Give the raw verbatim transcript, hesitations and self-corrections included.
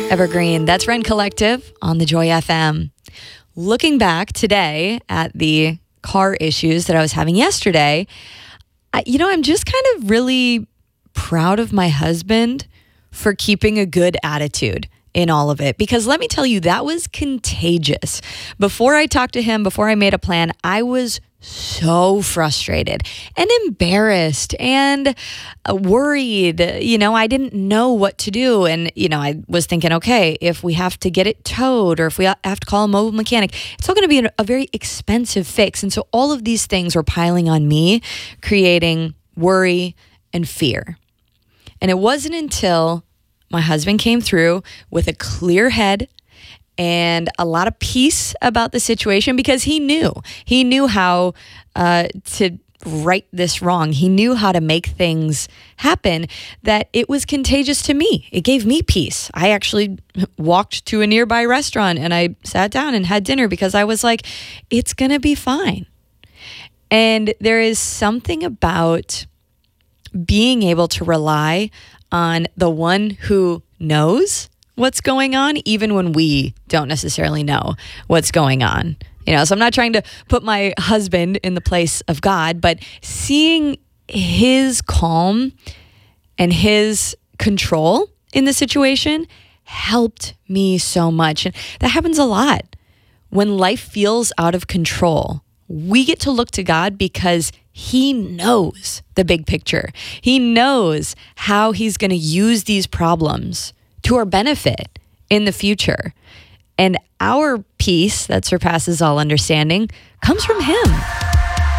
Evergreen. That's Rent Collective on the Joy F M. Looking back today at the car issues that I was having yesterday, I, you know, I'm just kind of really proud of my husband for keeping a good attitude in all of it. Because let me tell you, that was contagious. Before I talked to him, before I made a plan, I was so frustrated and embarrassed and uh, worried. You know, I didn't know what to do. And, you know, I was thinking, okay, if we have to get it towed or if we have to call a mobile mechanic, it's all going to be a very expensive fix. And so all of these things were piling on me, creating worry and fear. And it wasn't until my husband came through with a clear head and a lot of peace about the situation, because he knew. He knew how uh, to right this wrong. He knew how to make things happen, that it was contagious to me. It gave me peace. I actually walked to a nearby restaurant and I sat down and had dinner because I was like, it's going to be fine. And there is something about being able to rely on the one who knows what's going on, even when we don't necessarily know what's going on. You know, so I'm not trying to put my husband in the place of God, but seeing his calm and his control in the situation helped me so much. And that happens a lot. When life feels out of control, we get to look to God because He knows the big picture. He knows how He's going to use these problems to our benefit in the future. And our peace that surpasses all understanding comes from Him.